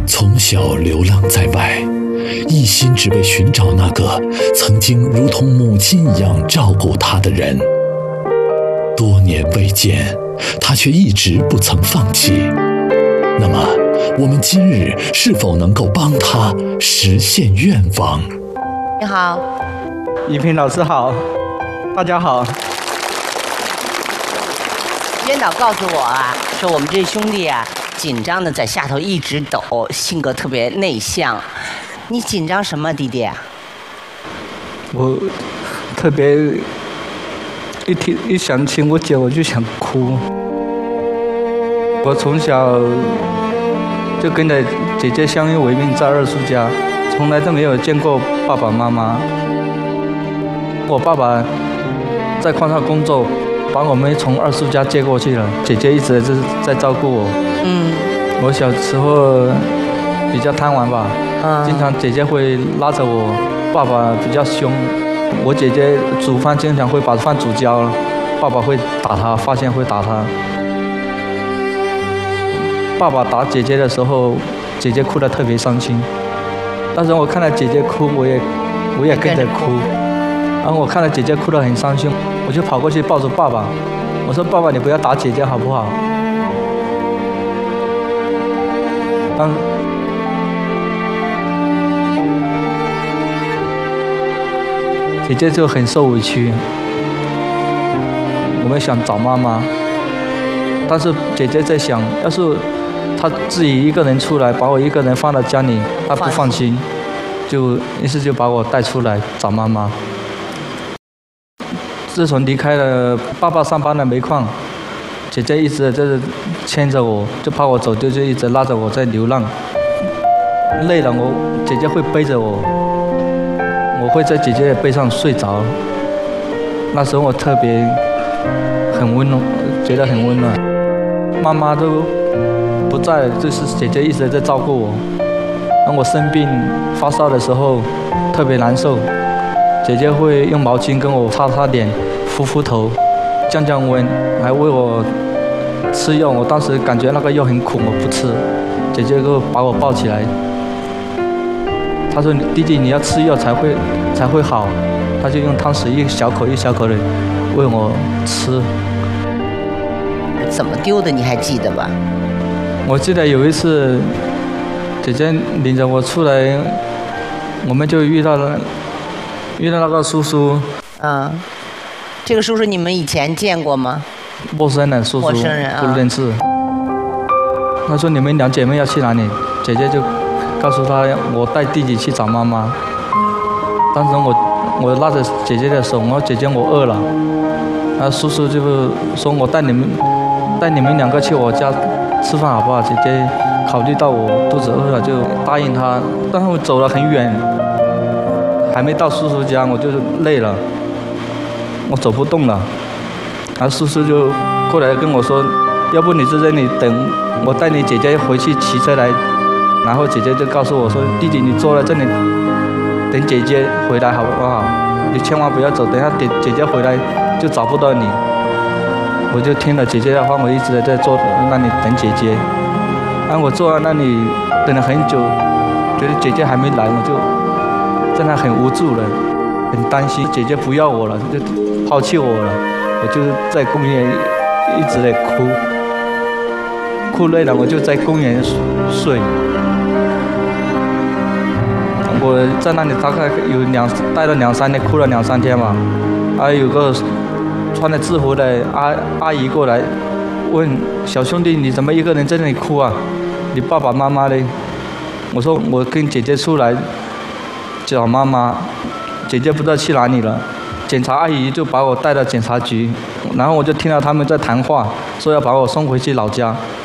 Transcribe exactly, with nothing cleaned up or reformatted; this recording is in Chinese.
从小流浪在外，一心只为寻找那个曾经如同母亲一样照顾他的人。多年未见，他却一直不曾放弃。那么，我们今日是否能够帮他实现愿望？ 你好， 怡萍老师好，大家好。 编导告诉我啊，说我们这兄弟啊，紧张的在下头一直抖，性格特别内向。你紧张什么，弟弟啊？ 我特别一听一想起我姐，我就想哭。我从小就跟着姐姐相依为命，在二叔家，从来都没有见过爸爸妈妈。我爸爸在矿上工作，把我们从二叔家接过去了。姐姐一直就是在照顾我。嗯。我小时候比较贪玩吧，嗯、经常姐姐会拉着我。爸爸比较凶，我姐姐煮饭经常会把饭煮焦了，爸爸会打她，发现会打她。爸爸打姐姐的时候，姐姐哭得特别伤心。但是我看到姐姐哭，我也我也跟着哭。然后我看到姐姐哭得很伤心，我就跑过去抱住爸爸，我说：“爸爸，你不要打姐姐好不好？”当姐姐就很受委屈，我们想找妈妈，但是姐姐在想，要是她自己一个人出来，把我一个人放到家里，她不放心，就于是就把我带出来找妈妈。自从离开了爸爸上班的煤矿，姐姐一直就是牵着我，就怕我走丢，就一直拉着我在流浪。累了，我姐姐会背着我。我会在姐姐的背上睡着，那时候我特别很温暖，觉得很温暖。妈妈都不在，就是姐姐一直在照顾我。当我生病发烧的时候，特别难受，姐姐会用毛巾跟我擦擦脸、敷敷头、降降温，还喂我吃药。我当时感觉那个药很苦，我不吃，姐姐就把我抱起来。他说：“弟弟，你要吃药才会才会好。”他就用汤匙一小口一小口的喂我吃。 怎么丢的你还记得吧？ 我记得有一次，姐姐领着我出来，我们就遇到了遇到那个叔叔。 嗯，这个叔叔你们以前见过吗？ 陌生人叔叔， 陌生人啊， 不认识。他说：“你们两姐妹要去哪里？”姐姐就告诉他，我带弟弟去找妈妈。当时我我拉着姐姐的手，我说：“姐姐，我饿了。”然后叔叔就说：“我带你们带你们两个去我家吃饭好不好？”姐姐考虑到我肚子饿了，就答应他。但是我走了很远，还没到叔叔家，我就累了，我走不动了。然后叔叔就过来跟我说：“要不你在这里等，我带你姐姐回去骑车来。”然后姐姐就告诉我说：“弟弟，你坐在这里，等姐姐回来好不好？你千万不要走，等下姐姐姐回来就找不到你。”我就听了姐姐的话，我一直在坐那里等姐姐。然后我坐在那里等了很久，觉得姐姐还没来，我就在那很无助了，很担心姐姐不要我了，就抛弃我了。我就在公园一直在哭，哭累了我就在公园睡。我在那里大概有两待了两三天，哭了两三天吧。还有个穿着制服的阿阿姨过来问小兄弟：“你怎么一个人在那里哭啊？你爸爸妈妈呢？”我说：“我跟姐姐出来找妈妈，姐姐不知道去哪里了。”检查阿姨就把我带到检察局，然后我就听到他们在谈话，说要把我送回去老家。